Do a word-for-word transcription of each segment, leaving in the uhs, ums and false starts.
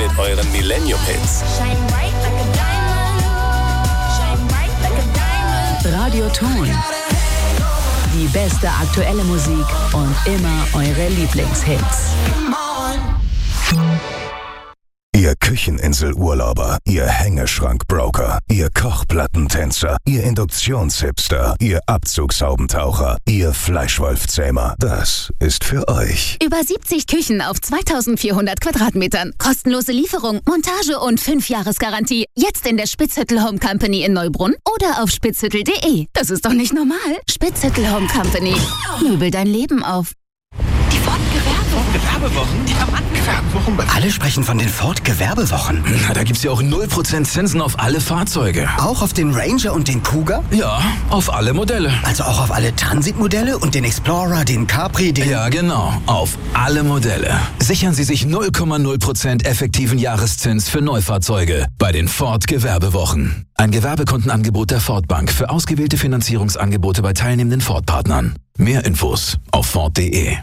mit euren Millennium-Hits. Radio Ton. Die beste aktuelle Musik und immer eure Lieblingshits. Ihr Kücheninsel-Urlauber, ihr Hängeschrank-Broker, ihr Kochplattentänzer, ihr Induktionshipster, ihr Abzugshaubentaucher, ihr Fleischwolfzähmer, das ist für euch. Über siebzig Küchen auf zweitausendvierhundert Quadratmetern. Kostenlose Lieferung, Montage und fünf Jahresgarantie. Jetzt in der Spitzhüttel Home Company in Neubrunn oder auf spitzhüttel punkt de. Das ist doch nicht normal. Spitzhüttel Home Company. Möbel dein Leben auf. Die Ford-Gewerbewochen? Die Gewerbewochen? Alle sprechen von den Ford-Gewerbewochen. Na, da gibt's ja auch null Prozent Zinsen auf alle Fahrzeuge. Auch auf den Ranger und den Kuga? Ja, auf alle Modelle. Also auch auf alle Transit-Modelle und den Explorer, den Capri, den... Ja, genau. Auf alle Modelle. Sichern Sie sich null Komma null Prozent effektiven Jahreszins für Neufahrzeuge bei den Ford-Gewerbewochen. Ein Gewerbekundenangebot der Ford Bank für ausgewählte Finanzierungsangebote bei teilnehmenden Ford-Partnern. Mehr Infos auf ford punkt de.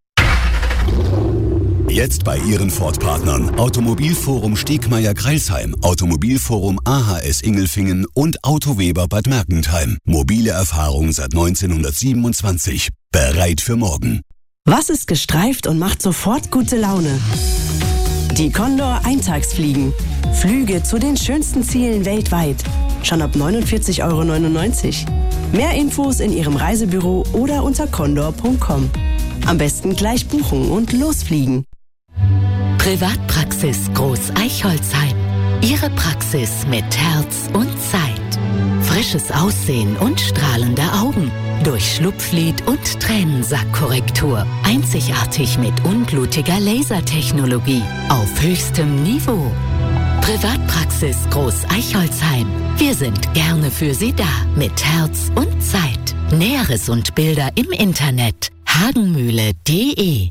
Jetzt bei Ihren Ford-Partnern. Automobilforum Stegmeier-Greilsheim, Automobilforum A H S Ingelfingen und Autoweber Bad Mergentheim. Mobile Erfahrung seit neunzehnhundertsiebenundzwanzig. Bereit für morgen. Was ist gestreift und macht sofort gute Laune? Die Condor Eintagsfliegen. Flüge zu den schönsten Zielen weltweit. Schon ab neunundvierzig Euro neunundneunzig. Mehr Infos in Ihrem Reisebüro oder unter condor punkt com. Am besten gleich buchen und losfliegen. Privatpraxis Groß Eichholzheim. Ihre Praxis mit Herz und Zeit. Frisches Aussehen und strahlende Augen. Durch Schlupflid und Tränensackkorrektur. Einzigartig mit unblutiger Lasertechnologie. Auf höchstem Niveau. Privatpraxis Groß Eichholzheim. Wir sind gerne für Sie da. Mit Herz und Zeit. Näheres und Bilder im Internet. hagenmühle punkt de.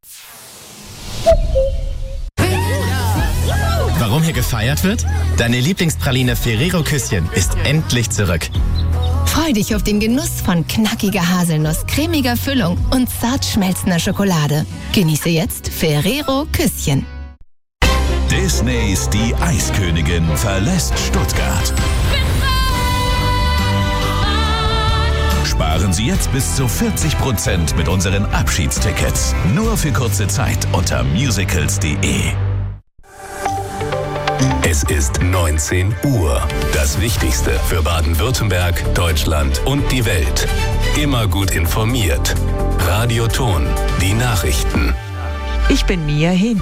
Warum hier gefeiert wird? Deine Lieblingspraline Ferrero Küsschen ist endlich zurück. Freu dich auf den Genuss von knackiger Haselnuss, cremiger Füllung und zart schmelzender Schokolade. Genieße jetzt Ferrero Küsschen. Disneys Die Eiskönigin verlässt Stuttgart. Sparen Sie jetzt bis zu vierzig Prozent mit unseren Abschiedstickets. Nur für kurze Zeit unter musicals punkt de. Es ist neunzehn Uhr. Das Wichtigste für Baden-Württemberg, Deutschland und die Welt. Immer gut informiert. Radio Ton, die Nachrichten. Ich bin Mia Hehn.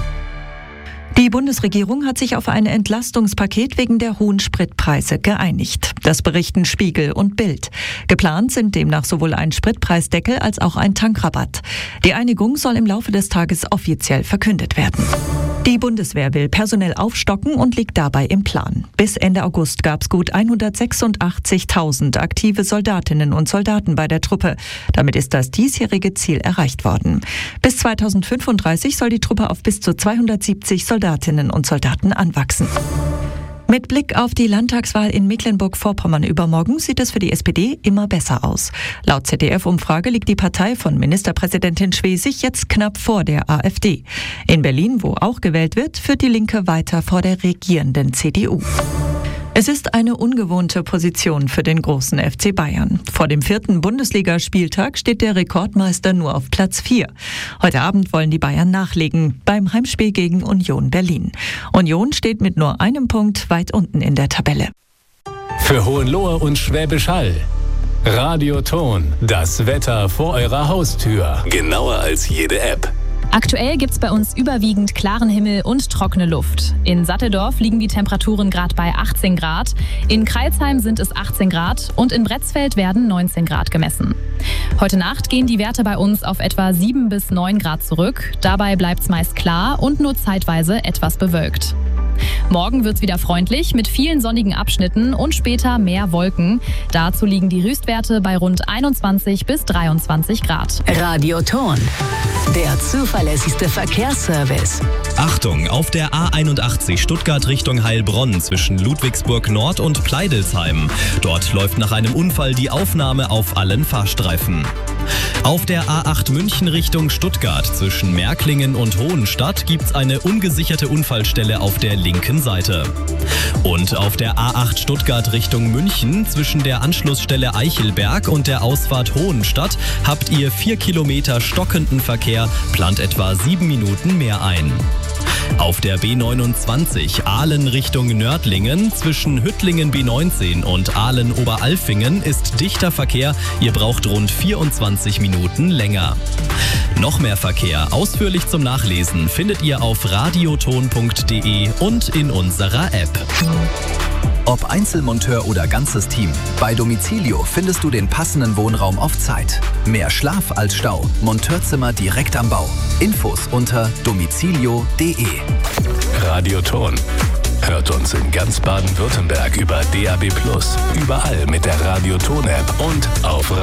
Die Bundesregierung hat sich auf ein Entlastungspaket wegen der hohen Spritpreise geeinigt. Das berichten Spiegel und Bild. Geplant sind demnach sowohl ein Spritpreisdeckel als auch ein Tankrabatt. Die Einigung soll im Laufe des Tages offiziell verkündet werden. Die Bundeswehr will personell aufstocken und liegt dabei im Plan. Bis Ende August gab es gut hundertsechsundachtzigtausend aktive Soldatinnen und Soldaten bei der Truppe. Damit ist das diesjährige Ziel erreicht worden. Bis zweitausendfünfunddreißig soll die Truppe auf bis zu zweihundertsiebzig Soldatinnen und Soldaten anwachsen. Mit Blick auf die Landtagswahl in Mecklenburg-Vorpommern übermorgen sieht es für die S P D immer besser aus. Laut Z D F-Umfrage liegt die Partei von Ministerpräsidentin Schwesig jetzt knapp vor der AfD. In Berlin, wo auch gewählt wird, führt die Linke weiter vor der regierenden C D U. Es ist eine ungewohnte Position für den großen F C Bayern. Vor dem vierten Bundesligaspieltag steht der Rekordmeister nur auf Platz vier. Heute Abend wollen die Bayern nachlegen beim Heimspiel gegen Union Berlin. Union steht mit nur einem Punkt weit unten in der Tabelle. Für Hohenlohe und Schwäbisch Hall. Radio Ton, das Wetter vor eurer Haustür. Genauer als jede App. Aktuell gibt's bei uns überwiegend klaren Himmel und trockene Luft. In Satteldorf liegen die Temperaturen gerade bei achtzehn Grad, in Crailsheim sind es achtzehn Grad und in Bretzfeld werden neunzehn Grad gemessen. Heute Nacht gehen die Werte bei uns auf etwa sieben bis neun Grad zurück. Dabei bleibt's meist klar und nur zeitweise etwas bewölkt. Morgen wird's wieder freundlich mit vielen sonnigen Abschnitten und später mehr Wolken. Dazu liegen die Höchstwerte bei rund einundzwanzig bis dreiundzwanzig Grad. Radio Ton, der zuverlässigste Verkehrsservice. Achtung, auf der A einundachtzig Stuttgart Richtung Heilbronn zwischen Ludwigsburg Nord und Pleidelsheim. Dort läuft nach einem Unfall die Aufnahme auf allen Fahrstreifen. Auf der A acht München Richtung Stuttgart zwischen Märklingen und Hohenstadt gibt's eine ungesicherte Unfallstelle auf der linken Seite. Und auf der A acht Stuttgart Richtung München zwischen der Anschlussstelle Eichelberg und der Ausfahrt Hohenstadt habt ihr vier Kilometer stockenden Verkehr, plant etwa sieben Minuten mehr ein. Auf der B neunundzwanzig Ahlen Richtung Nördlingen zwischen Hüttlingen B neunzehn und Ahlen-Oberalfingen ist dichter Verkehr. Ihr braucht rund vierundzwanzig Minuten länger. Noch mehr Verkehr ausführlich zum Nachlesen findet ihr auf radioton punkt de und in unserer App. Ob Einzelmonteur oder ganzes Team, bei Domicilio findest du den passenden Wohnraum auf Zeit. Mehr Schlaf als Stau, Monteurzimmer direkt am Bau. Infos unter domicilio punkt de. Radioton. Hört uns in ganz Baden-Württemberg über D A B plus, überall mit der Radioton-App und auf